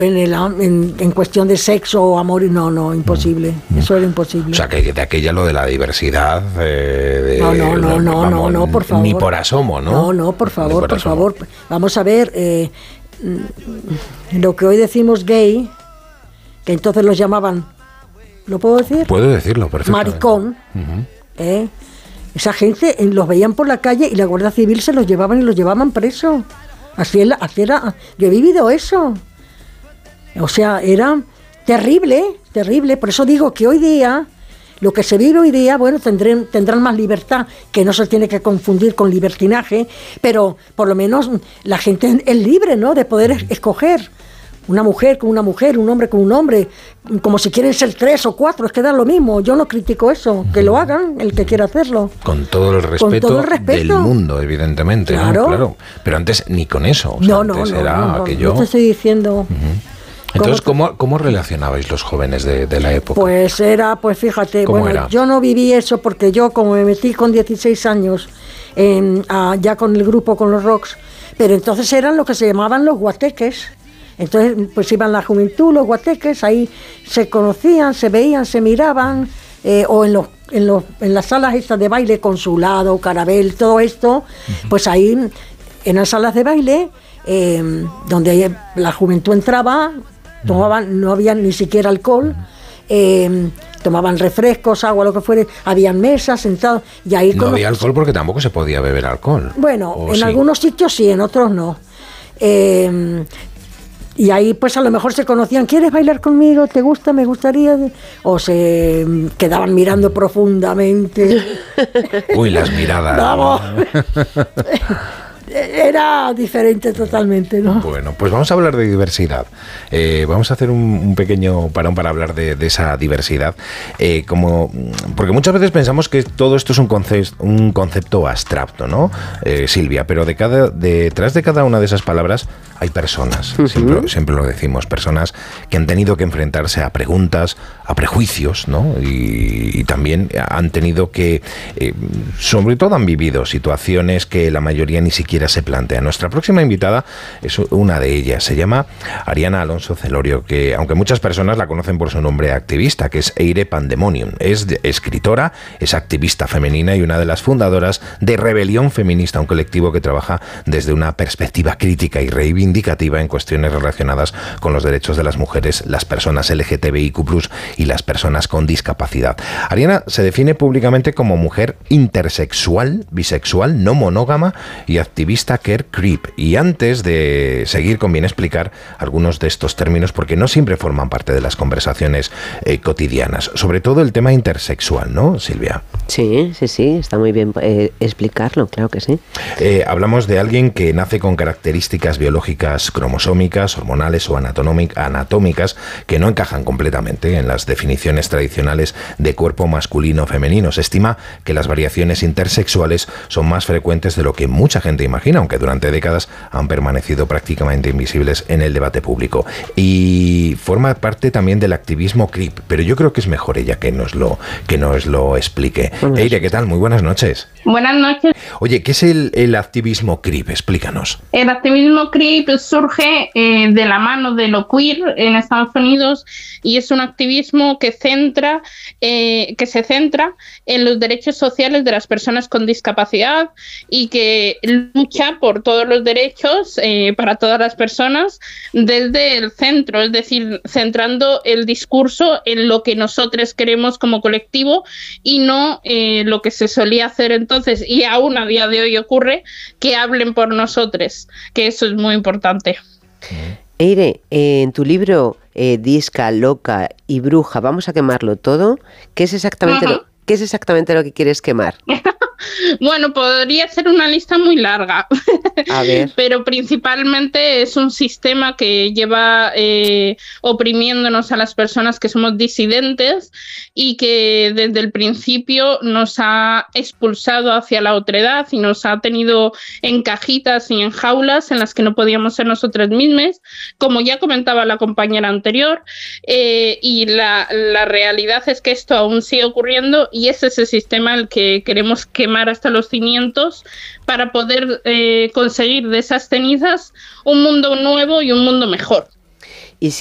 en cuestión de sexo o amor, no, imposible. Eso era imposible. O sea, que de aquella lo de la diversidad... No, por favor. Ni por asomo, ¿no? No, por favor. Vamos a ver, lo que hoy decimos gay, que entonces los llamaban, ¿lo puedo decir? Puedo decirlo, perfectamente. Maricón. Esa gente los veían por la calle y la Guardia Civil se los llevaban presos. Así era. Yo he vivido eso. O sea, era terrible. Por eso digo que hoy día, lo que se vive hoy día, bueno, tendrán más libertad, que no se tiene que confundir con libertinaje, pero por lo menos la gente es libre, ¿no?, de poder escoger. Una mujer con una mujer, un hombre con un hombre, como si quieren ser 3 o 4, es que da lo mismo. Yo no critico eso, que lo hagan el que quiera hacerlo. Con todo el respeto del mundo, evidentemente. Claro. ¿No? Claro. Pero antes ni con eso. O sea, antes era aquello... No te estoy diciendo... Entonces, ¿cómo relacionabais los jóvenes de la época? Pues fíjate, era? Yo no viví eso porque yo, como me metí con 16 años, ya con el grupo, con los rocks, pero entonces eran lo que se llamaban los guateques. Entonces, pues iban la juventud, los guateques, ahí se conocían, se veían, se miraban, o en las salas estas de baile, Consulado, Carabel, todo esto, pues ahí, en las salas de baile, donde la juventud entraba, tomaban, no había ni siquiera alcohol, tomaban refrescos, agua, lo que fuere, habían mesas, sentados, y ahí... No había alcohol porque tampoco se podía beber alcohol. Bueno, en algunos sitios sí, en otros no. Y ahí pues a lo mejor se conocían, ¿quieres bailar conmigo? ¿Te gusta? ¿Me gustaría? O se quedaban mirando profundamente. Uy, las miradas. Vamos. Era diferente totalmente, ¿no? Bueno, pues vamos a hablar de diversidad. Vamos a hacer un pequeño parón para hablar de esa diversidad. Porque muchas veces pensamos que todo esto es un concepto abstracto, ¿no, Silvia? Pero detrás de cada una de esas palabras hay personas. Siempre lo decimos. Personas que han tenido que enfrentarse a preguntas, a prejuicios, ¿no? Y también han tenido que, sobre todo han vivido situaciones que la mayoría ni siquiera se plantea. Nuestra próxima invitada es una de ellas. Se llama Ariana Alonso Celorio, que aunque muchas personas la conocen por su nombre activista, que es Eire Pandemonium. Es escritora, es activista femenina y una de las fundadoras de Rebelión Feminista, un colectivo que trabaja desde una perspectiva crítica y reivindicativa en cuestiones relacionadas con los derechos de las mujeres, las personas LGTBIQ+, y las personas con discapacidad. Ariana se define públicamente como mujer intersexual, bisexual, no monógama y activista queer creep. Y antes de seguir, conviene explicar algunos de estos términos porque no siempre forman parte de las conversaciones cotidianas, sobre todo el tema intersexual, ¿no, Silvia? Sí, está muy bien explicarlo, claro que sí. Hablamos de alguien que nace con características biológicas cromosómicas, hormonales o anatómicas que no encajan completamente en las definiciones tradicionales de cuerpo masculino o femenino. Se estima que las variaciones intersexuales son más frecuentes de lo que mucha gente imagina, aunque durante décadas han permanecido prácticamente invisibles en el debate público. Y forma parte también del activismo creep, pero yo creo que es mejor ella que nos lo explique. Eire, ¿qué tal? Muy buenas noches. Buenas noches. Oye, ¿qué es el activismo creep? Explícanos. El activismo creep surge de la mano de lo queer en Estados Unidos y es un activismo que se centra en los derechos sociales de las personas con discapacidad y que lucha por todos los derechos para todas las personas desde el centro, es decir, centrando el discurso en lo que nosotros queremos como colectivo y no lo que se solía hacer entonces, y aún a día de hoy ocurre, que hablen por nosotros, que eso es muy importante. Eire, en tu libro Disca, Loca y Bruja, vamos a quemarlo todo. ¿Qué es exactamente lo que quieres quemar? Bueno, podría ser una lista muy larga, a ver. Pero principalmente es un sistema que lleva oprimiéndonos a las personas que somos disidentes y que desde el principio nos ha expulsado hacia la otredad y nos ha tenido en cajitas y en jaulas en las que no podíamos ser nosotras mismas, como ya comentaba la compañera anterior, y la realidad es que esto aún sigue ocurriendo y es ese sistema el que queremos quemar hasta los cimientos para poder conseguir de esas cenizas un mundo nuevo y un mundo mejor.